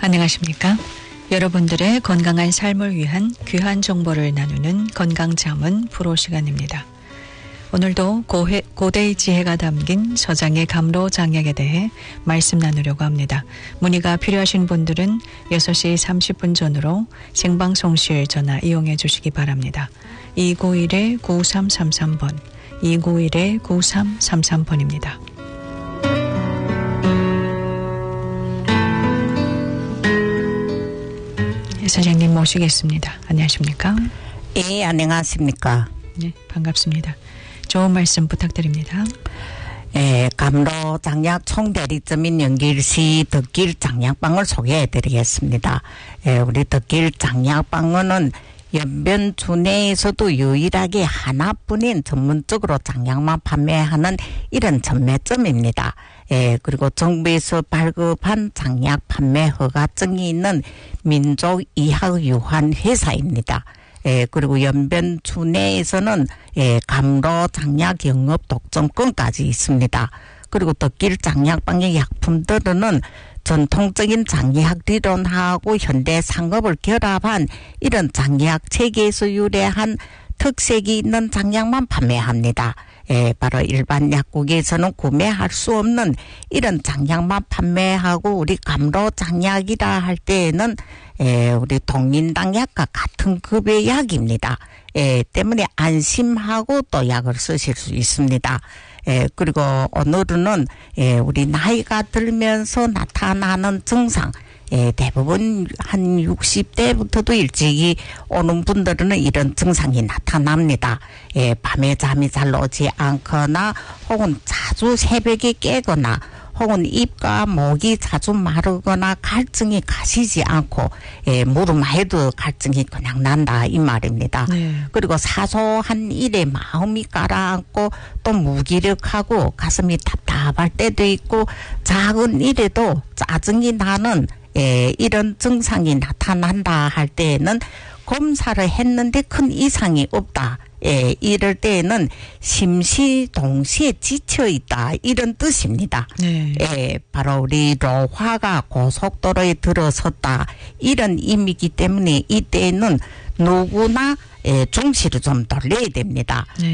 안녕하십니까? 여러분들의 건강한 삶을 위한 귀한 정보를 나누는 건강자문 프로 시간입니다. 오늘도 고대의 지혜가 담긴 서장의 감로장약에 대해 말씀 나누려고 합니다. 문의가 필요하신 분들은 6시 30분 전으로 생방송실 전화 이용해 주시기 바랍니다. 291-9333번, 291-9333번입니다. 선생님 모시겠습니다. 안녕하십니까? 예, 안녕하십니까? 네, 반갑습니다. 좋은 말씀 부탁드립니다. 예, 감로장약 총대리점인 연길시 덕길장약방을 소개해드리겠습니다. 예, 우리 덕길장약방은 연변주 내에서도 유일하게 하나뿐인 전문적으로 장약만 판매하는 이런 전매점입니다. 예, 그리고 정부에서 발급한 장약 판매 허가증이 있는 민족의학유한 회사입니다. 예, 그리고 연변주 내에서는 감로 장약 영업 독점권까지 있습니다. 그리고 덕길 장약방의 약품들은 전통적인 장의학理論하고 현대 상업을 결합한 이런 장의학 체계에서 유래한 특색이 있는 장약만 판매합니다. 바로 일반 약국에서는 구매할 수 없는 이런 장약만 판매하고 우리 감로 장약이라 할 때에는 우리 동인당약과 같은 급의 약입니다. 때문에 안심하고 또 약을 쓰실 수 있습니다. 그리고 오늘은 우리 나이가 들면서 나타나는 증상, 대부분 한 60대부터도 일찍이 오는 분들은 이런 증상이 나타납니다. 밤에 잠이 잘 오지 않거나 혹은 자주 새벽에 깨거나 혹은 입과 목이 자주 마르거나 갈증이 가시지 않고 무릎에도 갈증이 그냥 난다 이 말입니다. 네. 그리고 사소한 일에 마음이 가라앉고 또 무기력하고 가슴이 답답할 때도 있고 작은 일에도 짜증이 나는 이런 증상이 나타난다 할 때에는 검사를 했는데 큰 이상이 없다. 이럴 때에는 심시동시에 지쳐있다 이런 뜻입니다. 네. 바로 우리 로화가 고속도로에 들어섰다 이런 의미이기 때문에 이때에는 누구나 중시를 좀 돌려야 됩니다. 네.